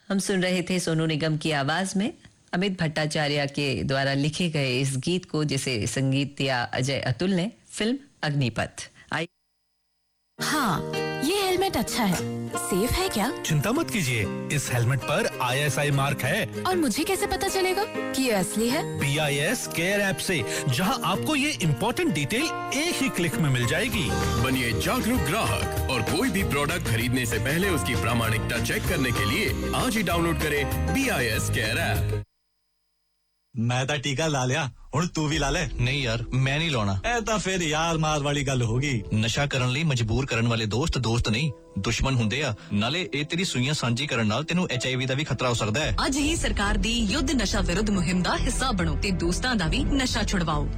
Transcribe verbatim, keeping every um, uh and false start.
हम सुन रहे थे सोनू निगम की आवाज में अमित भट्टाचार्य के द्वारा लिखे गए इस गीत को, जिसे संगीत दिया अजय अतुल ने। फिल्म अग्निपथ। आई हाँ, ये हेलमेट अच्छा है। सेफ है क्या? चिंता मत कीजिए, इस हेलमेट पर आई एस आई मार्क है। और मुझे कैसे पता चलेगा कि ये असली है? B I S care app से, जहां आपको ये इम्पोर्टेंट डिटेल एक ही क्लिक में मिल जाएगी। बनिए जागरूक ग्राहक और कोई भी प्रोडक्ट खरीदने से पहले उसकी प्रामाणिकता चेक करने के लिए आज ही डाउनलोड करें B I S care app. मैं तो टीका ला लिया, हुण तू भी ला ले। नहीं यार, मैं नहीं लाना। ए तां फिर यार मार वाली गल होगी। नशा ਕਰਨ ਲਈ ਮਜਬੂਰ ਕਰਨ ਵਾਲੇ ਦੋਸਤ ਦੋਸਤ ਨਹੀਂ, ਦੁਸ਼ਮਣ ਹੁੰਦੇ ਆ। ਨਾਲੇ ਇਹ ਤੇਰੀ ਸੂਈਆਂ ਸਾਂਝੀ ਕਰਨ ਨਾਲ ਤੈਨੂੰ ਐਚ ਆਈ ਵੀ ਦਾ ਵੀ ਖਤਰਾ ਹੋ ਸਕਦਾ ਹੈ। ਅੱਜ ਹੀ ਸਰਕਾਰ ਦੀ ਯੁੱਧ ਨਸ਼ਾ ਵਿਰੁੱਧ ਮੁਹਿੰਮ ਦਾ ਹਿੱਸਾ ਬਣੋ ਤੇ ਦੋਸਤਾਂ ਦਾ ਵੀ ਨਸ਼ਾ ਛੁਡਵਾਓ।